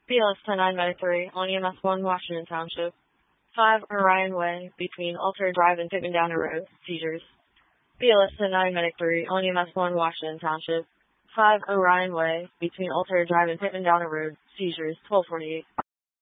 BLS 109 Medic 3 on EMS 1 Washington Township. 5 Orion Way between Alter Drive and Pittman Downer Road. Seizures. BLS 109 Medic 3 on EMS 1 Washington Township. 5 Orion Way between Alter Drive and Pittman Downer Road. Seizures. 1248.